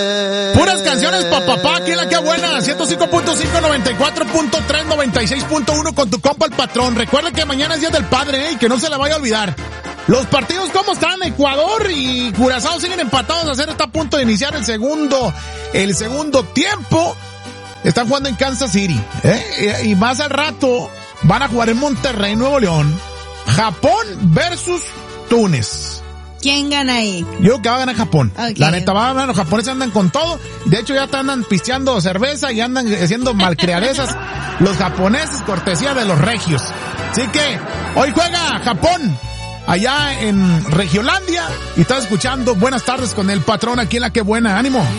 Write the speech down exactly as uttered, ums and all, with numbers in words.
Puras canciones pa' papá, aquí en la que buena, ciento cinco punto cinco, noventa y cuatro punto tres, noventa y seis punto uno con tu compa el patrón. Recuerda que mañana es Día del Padre, ¿eh? Y que no se la vaya a olvidar. Los partidos, ¿cómo están? Ecuador y Curazao siguen empatados a cero, está a punto de iniciar el segundo, el segundo tiempo. Están jugando en Kansas City, ¿eh? Y más al rato van a jugar en Monterrey, Nuevo León. Japón versus Túnez. ¿Quién gana ahí? Yo creo que va a ganar Japón. Okay. La neta, va a ganar, los japoneses andan con todo. De hecho, ya andan pisteando cerveza y andan haciendo malcriadezas los japoneses, cortesía de los regios. Así que, hoy juega Japón, allá en Regiolandia. Y estás escuchando Buenas Tardes con el patrón aquí en La Que Buena. ¡Ánimo!